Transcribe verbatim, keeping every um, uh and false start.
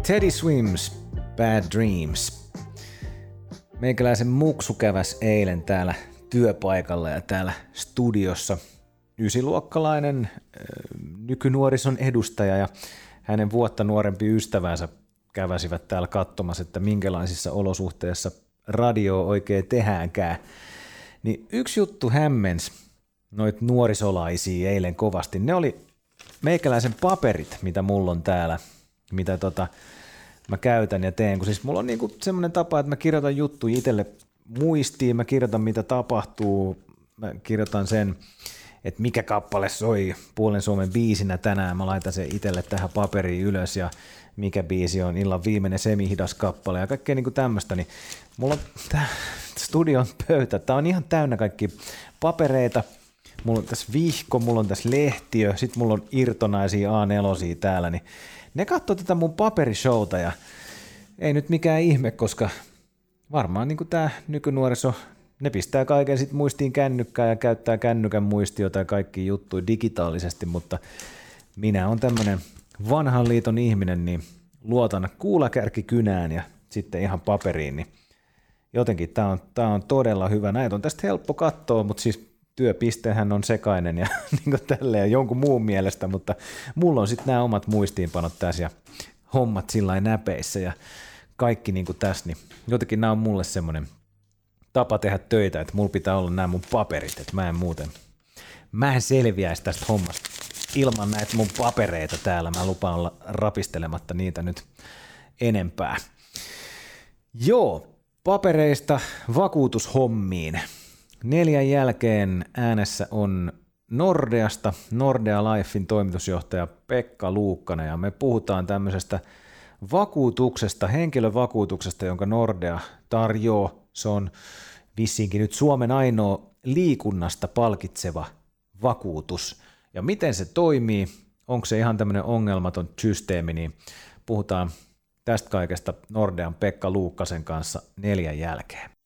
Teddy Swims, Bad Dreams. Meikäläisen muksu käväs eilen täällä työpaikalla ja täällä studiossa. Ysiluokkalainen nykynuorison edustaja ja hänen vuotta nuorempi ystävänsä käväsivät täällä katsomassa, että minkälaisissa olosuhteissa radio oikein tehdäänkään. Niin yksi juttu hämmens noit nuorisolaisia eilen kovasti. Ne oli meikäläisen paperit, mitä mulla on täällä, mitä tota, mä käytän ja teen. Kun siis mulla on niinku semmoinen tapa, että mä kirjoitan juttuja itselle muistiin, mä kirjoitan mitä tapahtuu, mä kirjoitan sen, että mikä kappale soi Puolen Suomen biisinä tänään, mä laitan sen itselle tähän paperiin ylös ja mikä biisi on illan viimeinen semihidas kappale ja kaikkea niinku tämmöistä, niin mulla on tää studion pöytä, tää on ihan täynnä kaikki papereita, mulla on tässä vihko, mulla on tässä lehtiö, sit mulla on irtonaisia A neljä täällä, niin ne katsoo tätä mun paperishowta ja ei nyt mikään ihme, koska varmaan niin kuin tää nykynuoriso, ne pistää kaiken sit muistiin kännykkää ja käyttää kännykän muistiota ja kaikki juttuja digitaalisesti, mutta minä on tämmönen vanhan liiton ihminen, niin luotan kuulakärkikynään ja sitten ihan paperiin, niin jotenkin tää on, tää on todella hyvä. Näitä on tästä helppo katsoa, mutta siis työpistehän on sekainen ja niin kuin tälleen jonkun muun mielestä, mutta mulla on sitten nämä omat muistiinpanot tässä ja hommat sillain näpeissä ja kaikki niin kuin tässä, niin jotenkin nämä on mulle semmoinen tapa tehdä töitä, että mulla pitää olla nämä mun paperit, että mä en muuten, mä en selviäisi tästä hommasta ilman näitä mun papereita täällä, mä lupaan olla rapistelematta niitä nyt enempää. Joo, papereista vakuutushommiin. Neljän jälkeen äänessä on Nordeasta, Nordea Lifein toimitusjohtaja Pekka Luukkanen, ja me puhutaan tämmöisestä vakuutuksesta, henkilövakuutuksesta, jonka Nordea tarjoaa. Se on vissiinkin nyt Suomen ainoa liikunnasta palkitseva vakuutus. Ja miten se toimii, onko se ihan tämmöinen ongelmaton systeemi, niin puhutaan tästä kaikesta Nordean Pekka Luukkasen kanssa neljän jälkeen.